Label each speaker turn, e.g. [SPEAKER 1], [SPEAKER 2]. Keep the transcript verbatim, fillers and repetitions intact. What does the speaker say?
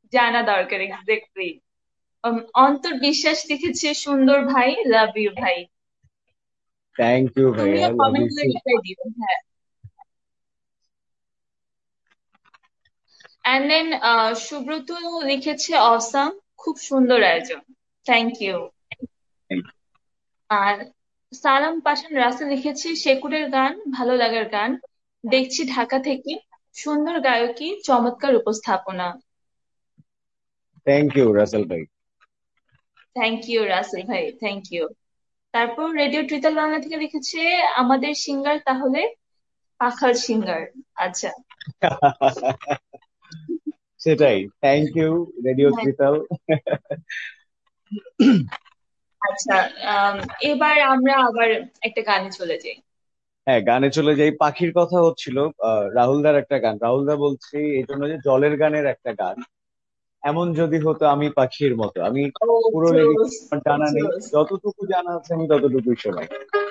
[SPEAKER 1] জানা দরকার, এক্স্যাক্টলি। অন্তর বিশ্বাস লিখেছে সুন্দর ভাই, লাভ ইউ ভাই।
[SPEAKER 2] থ্যাংক ইউ ভাইয়া,
[SPEAKER 1] তুমিও
[SPEAKER 2] লাভ
[SPEAKER 1] কমেন্ট
[SPEAKER 2] ইউ
[SPEAKER 1] করে
[SPEAKER 2] টু।
[SPEAKER 1] রিপ্লাই দিও, হ্যাঁ। অ্যান্ড দেন সুব্রত লিখেছে অসাম, খুব সুন্দর আয়োজন, থ্যাংক ইউ। আর সালাম পাশান রাসেল লিখেছে শেকুরের গান, ভালো লাগার গান, দেখছি ঢাকা থেকে, সুন্দর গায়কী, চমৎকার উপস্থাপনা।
[SPEAKER 2] থ্যাংক ইউ রাসেল ভাই।
[SPEAKER 1] থ্যাংক ইউ রাসেল ভাই, থ্যাংক ইউ। তারপর রেডিও ট্রিটল বাংলা থেকে লিখেছে আমাদের সিঙ্গার তাহলে পাখাল সিঙ্গার। আচ্ছা।
[SPEAKER 2] সেটাই, থ্যাংক ইউ রেডিও
[SPEAKER 1] হ্যাঁ।
[SPEAKER 2] ত্রিতাল।
[SPEAKER 1] আচ্ছা। আম, এবার আমরা আবার একটা গানে চলে যাই।
[SPEAKER 2] হ্যাঁ, গানে চলে যাই। পাখির কথা হচ্ছিল, আহ, রাহুলদার একটা গান। রাহুলদা বলছে এই জন্য যে জলের গানের একটা গান, এমন যদি হতো আমি পাখির মতো। আমি
[SPEAKER 1] ও,
[SPEAKER 2] পুরো লিরিক্স
[SPEAKER 1] জোস,
[SPEAKER 2] আমার জানা নেই,
[SPEAKER 1] জোস।
[SPEAKER 2] যতটুকু জানা আছে আমি ততটুকুই শোনাই।